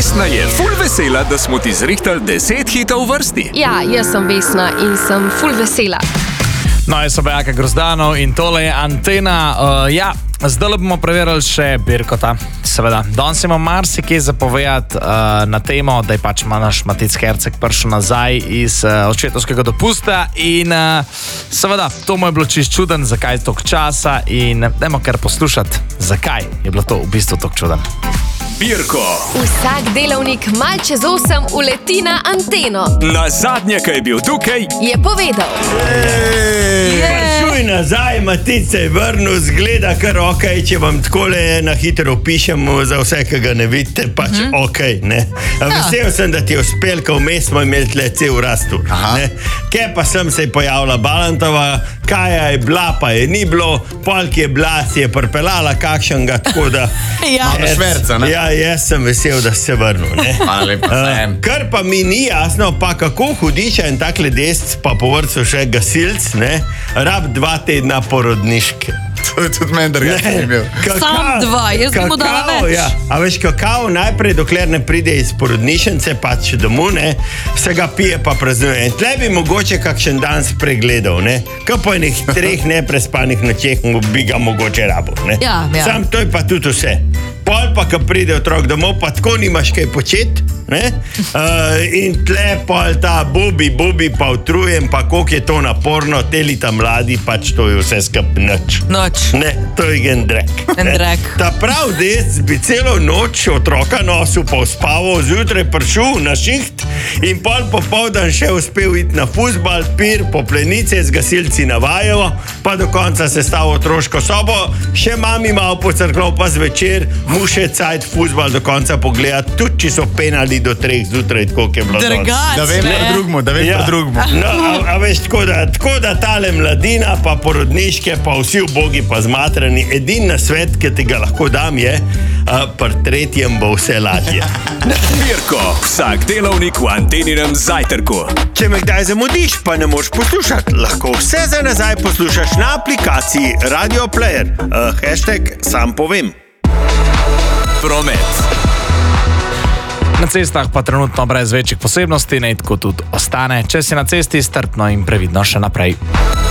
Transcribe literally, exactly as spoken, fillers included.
Vesna je ful vesela, da smo ti zrihtali deset hitov v vrsti. Ja, jaz sem Vesna in sem ful vesela. No, jaz sem Bejaka Grozdanov in tole je Antena. Uh, ja, zdaj bomo preverili še Birkota. Seveda, danes imamo marsikaj zapovedati uh, na temo, da je pač naš Matic Herceg prišel nazaj iz uh, očetovskega dopusta in uh, seveda, to mu je bilo čist čuden, zakaj je toliko časa in dajmo kar poslušati, zakaj je bilo to v bistvu toliko čuden. Birko. Vsak delavnik mal čez osem uleti na Anteno. Na zadnje, ko je bil tukaj, Je povedal. Prišuj nazaj, Matic se je vrnil, zgleda kar ok, če vam takole na hitro pišemo za vse, ki ga ne vidite, pač mm -hmm. ok, ne. A vesel sem, da ti je uspel, ko vmes smo imeli tle cel rastur, ne. Kje pa sem se je pojavila Balantova, kaj je bila, pa je ni bilo, polk je bila, si je prpelala kakšnega, tako da... Ja, šverca, ne? Ja, jaz sem vesel, da si se vrnil, ne. Hvala lepa, sem. Kar pa mi ni jasno, pa kako hudiča en takle desc, pa po vrcu še gasilc, ne, rab dva tedna porodniške. To je tudi meni, da ga ni bil. Sam dva, jaz bi mu dala več. Ja. A veš, kakao najprej, dokler ne pride iz porodnišnice, pač domov, ne, se ga pije pa praznuje. In tle bi mogoče kakšen dan spregledal, ne. Ko po enih treh neprespanih nočeh bi ga mogoče rabo, ne. Ja, ja. Sam to je pa tudi vse. Pol pa, ko pride otrok domov, pa tako nimaš kaj početi, ne? Uh, in tle pol ta bubi, bubi, pa utrujen, pa koliko je to naporno, telita mladi, pač to je vse skup nič. Noč. Ne, to je gen drek. En ne. drek. Ta prav dec bi celo noč otroka nosil, pa uspaval, zjutraj prišel na šiht in pol popoldan še uspel iti na fuzbal, pir, po plenice z gasilci navajajo, pa do konca se stavil otroško sobo, še mami malo pocrklal, pa zvečer mu še cajt fuzbal do konca pogledati, tudi če so penali do treh zjutraj, tako je bilo danes. Drgač, Da vem ne? pri drugmu, da vem pri drugmu. No, a, a veš, tako da, tako da tale mladina, pa porodniške, pa vsi ubogi, pa zmatrani, edin na svet, ki ti ga lahko dam, je, a, pri tretjem bo vse lažje. Birko, vsak delavnik v Anteninem zajtrku. Če me kdaj zamudiš, pa ne moreš poslušati, lahko vse za nazaj poslušaš na aplikaciji Radio Player. Uh, hashtag sam povem. Promet. Na cestah pa trenutno brez večjih posebnosti, naj tako tudi ostane. Če si na cesti, strpno in previdno še naprej.